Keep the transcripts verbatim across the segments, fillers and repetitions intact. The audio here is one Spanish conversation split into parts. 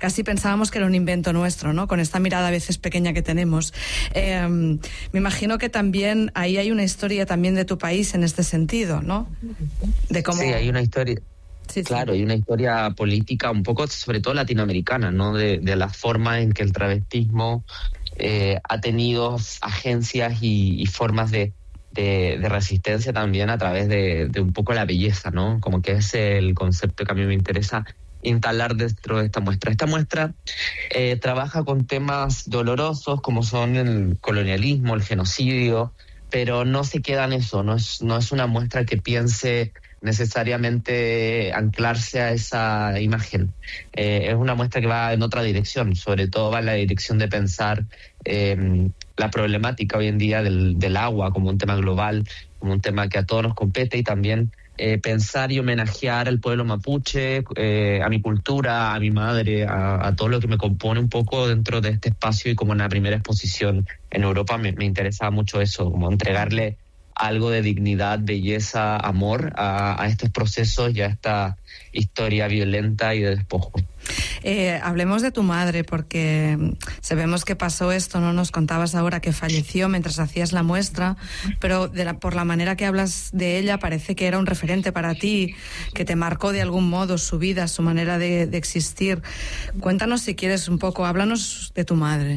casi pensábamos que era un invento nuestro, ¿no? Con esta mirada a veces pequeña que tenemos. Eh, me imagino que también ahí hay una historia también de tu país en este sentido, ¿no? De cómo... Sí, hay una historia... Sí, claro, sí. Hay una historia política un poco, sobre todo latinoamericana, ¿no? De, de la forma en que el travestismo eh, ha tenido agencias y, y formas de, de, de resistencia también a través de, de un poco la belleza, ¿no? Como que es el concepto que a mí me interesa instalar dentro de esta muestra. Esta muestra eh, trabaja con temas dolorosos como son el colonialismo, el genocidio, pero no se queda en eso, no es, no es una muestra que piense necesariamente anclarse a esa imagen. Eh, es una muestra que va en otra dirección, sobre todo va en la dirección de pensar eh, la problemática hoy en día del, del agua como un tema global, como un tema que a todos nos compete, y también eh, pensar y homenajear al pueblo mapuche, eh, a mi cultura, a mi madre, a, a todo lo que me compone un poco dentro de este espacio. Y como en la primera exposición en Europa me, me interesaba mucho eso, como entregarle algo de dignidad, belleza, amor a, a estos procesos y a esta historia violenta y de despojo. Eh, hablemos de tu madre, porque sabemos que pasó esto, ¿no? Nos contabas ahora que falleció mientras hacías la muestra, pero de la, por la manera que hablas de ella parece que era un referente para ti, que te marcó de algún modo su vida, su manera de, de existir. Cuéntanos, si quieres, un poco, háblanos de tu madre.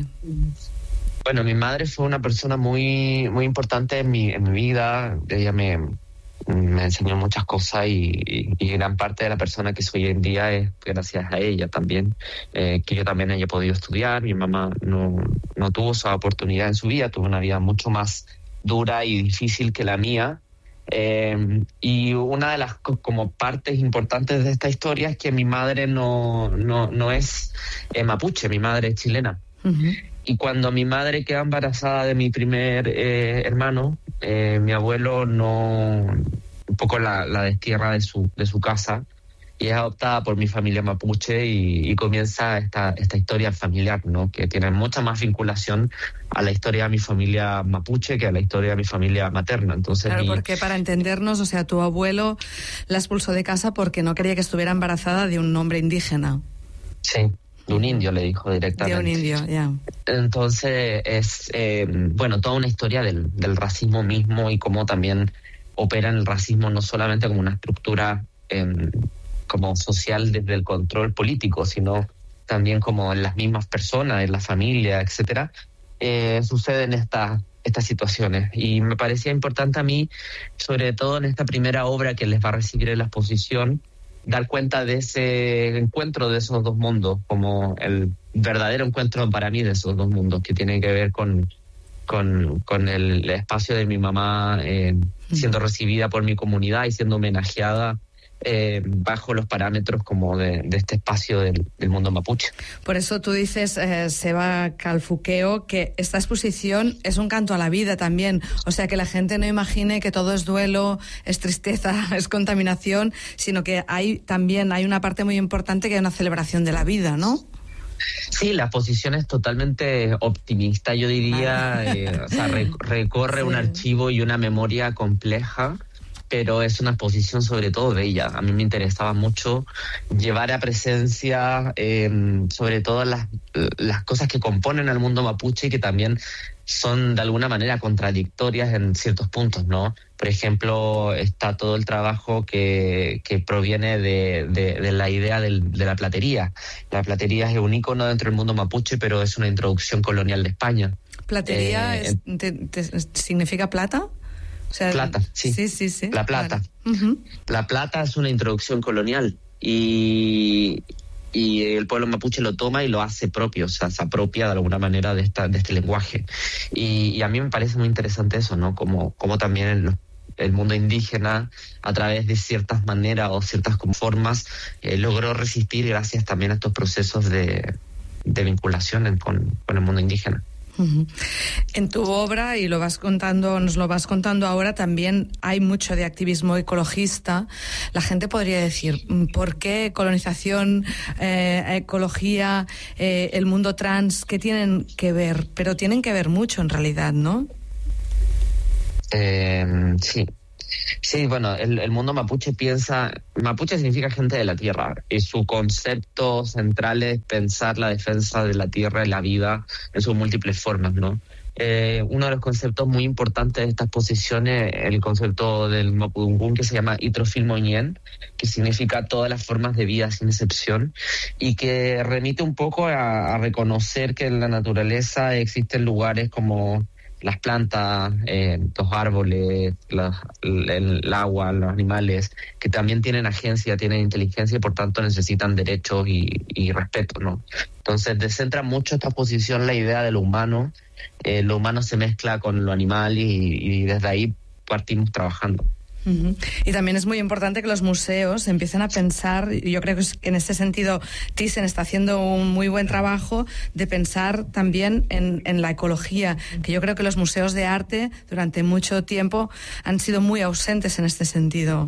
Bueno, mi madre fue una persona muy muy importante en mi, en mi vida. Ella me, me enseñó muchas cosas y, y, y gran parte de la persona que soy hoy en día es gracias a ella también, eh, que yo también haya podido estudiar. Mi mamá no, no tuvo esa oportunidad en su vida, tuvo una vida mucho más dura y difícil que la mía. Eh, y una de las como partes importantes de esta historia es que mi madre no, no, no es eh, mapuche, mi madre es chilena. Uh-huh. Y cuando mi madre queda embarazada de mi primer eh, hermano, eh, mi abuelo no un poco la, la destierra de su de su casa y es adoptada por mi familia mapuche, y, y comienza esta esta historia familiar, ¿no? Que tiene mucha más vinculación a la historia de mi familia mapuche que a la historia de mi familia materna. Entonces, claro, mi... porque para entendernos, o sea, tu abuelo la expulsó de casa porque no quería que estuviera embarazada de un hombre indígena. Sí. De un indio, le dijo directamente. De un indio, ya. Yeah. Entonces es, eh, bueno, toda una historia del, del racismo mismo y cómo también opera el racismo no solamente como una estructura eh, como social desde el control político, sino también como en las mismas personas, en la familia, etcétera. Eh, suceden estas estas situaciones, y me parecía importante a mí, sobre todo en esta primera obra que les va a recibir en la exposición, dar cuenta de ese encuentro de esos dos mundos, como el verdadero encuentro para mí de esos dos mundos, que tiene que ver con, con, con el espacio de mi mamá eh, siendo recibida por mi comunidad y siendo homenajeada eh, bajo los parámetros como de, de este espacio del, del mundo mapuche. Por eso tú dices, eh, Seba Calfuqueo, que esta exposición es un canto a la vida también, o sea, que la gente no imagine que todo es duelo, es tristeza, es contaminación, sino que hay también hay una parte muy importante que es una celebración de la vida, ¿no? Sí, la exposición es totalmente optimista, yo diría, eh, o sea, rec- recorre sí. un archivo y una memoria compleja, pero es una exposición sobre todo bella. A mí me interesaba mucho llevar a presencia eh, sobre todo las, las cosas que componen al mundo mapuche y que también son de alguna manera contradictorias en ciertos puntos, ¿no? Por ejemplo, está todo el trabajo que, que proviene de, de, de la idea del, de la platería. La platería es un ícono dentro del mundo mapuche, pero es una introducción colonial de España. ¿Platería eh, es, te, te, significa plata? O sea, plata, sí. Sí, sí, sí. La plata. Vale. Uh-huh. La plata es una introducción colonial y, y el pueblo mapuche lo toma y lo hace propio, o sea, se apropia de alguna manera de esta de este lenguaje. Y, y a mí me parece muy interesante eso, ¿no? Como, como también el, el mundo indígena, a través de ciertas maneras o ciertas como formas, eh, logró resistir gracias también a estos procesos de, de vinculación en, con, con el mundo indígena. Uh-huh. En tu obra, y lo vas contando, nos lo vas contando ahora, también hay mucho de activismo ecologista. La gente podría decir, ¿por qué colonización, eh, ecología, eh, el mundo trans, qué tienen que ver? Pero tienen que ver mucho en realidad, ¿no? Eh, sí. Sí, bueno, el, el mundo mapuche piensa, mapuche significa gente de la tierra, y su concepto central es pensar la defensa de la tierra y la vida en sus múltiples formas, ¿no? Eh, uno de los conceptos muy importantes de estas posiciones es el concepto del Mapudungún, que se llama Itrofilmoñén, que significa todas las formas de vida sin excepción, y que remite un poco a, a reconocer que en la naturaleza existen lugares como las plantas, eh, los árboles, la, el, el agua, los animales, que también tienen agencia, tienen inteligencia y por tanto necesitan derechos y, y respeto, ¿no? Entonces descentra mucho esta posición la idea de lo humano. Eh, lo humano se mezcla con lo animal y, y desde ahí partimos trabajando. Uh-huh. Y también es muy importante que los museos empiecen a pensar, y yo creo que en este sentido Thyssen está haciendo un muy buen trabajo de pensar también en, en la ecología, que yo creo que los museos de arte durante mucho tiempo han sido muy ausentes en este sentido,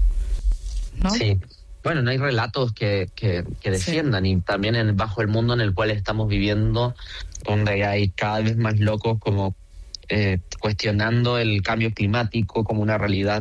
¿no? Sí. Bueno, no hay relatos que, que, que defiendan, sí. Y también en, bajo el mundo en el cual estamos viviendo, donde hay cada vez más locos como eh, cuestionando el cambio climático como una realidad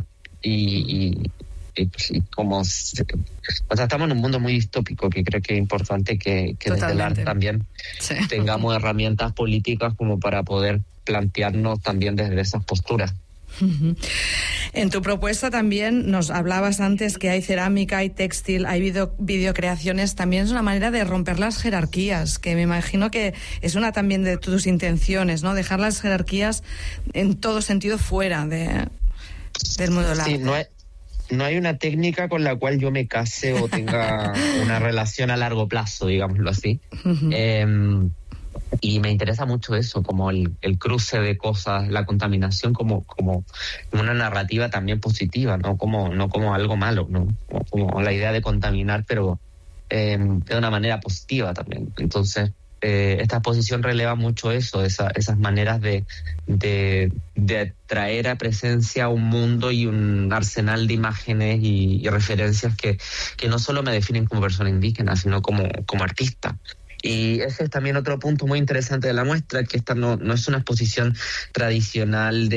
y, y, y, y como... O sea, estamos en un mundo muy distópico que creo que es importante que, que desde el arte también sí. tengamos herramientas políticas como para poder plantearnos también desde esas posturas. Uh-huh. En tu propuesta también nos hablabas antes que hay cerámica, hay textil, hay video, videocreaciones. También es una manera de romper las jerarquías, que me imagino que es una también de tus intenciones, ¿no? Dejar las jerarquías en todo sentido fuera de, del mundo del arte. Sí, no hay, no hay una técnica con la cual yo me case o tenga una relación a largo plazo, digámoslo así. Uh-huh. Eh, Y me interesa mucho eso, como el, el cruce de cosas, la contaminación como, como una narrativa también positiva, no como, no como algo malo, ¿no? Como, como la idea de contaminar, pero eh, de una manera positiva también. Entonces, eh, esta exposición releva mucho eso, esa, esas maneras de, de, de traer a presencia un mundo y un arsenal de imágenes y, y referencias que, que no solo me definen como persona indígena, sino como, como artista. Y ese es también otro punto muy interesante de la muestra, que esta no, no es una exposición tradicional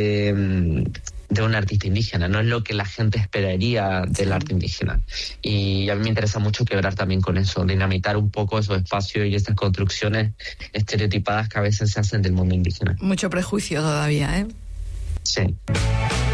de, de un artista indígena, no es lo que la gente esperaría del sí. arte indígena. Y a mí me interesa mucho quebrar también con eso, dinamitar un poco esos espacios y estas construcciones estereotipadas que a veces se hacen del mundo indígena. Mucho prejuicio todavía, ¿eh? Sí.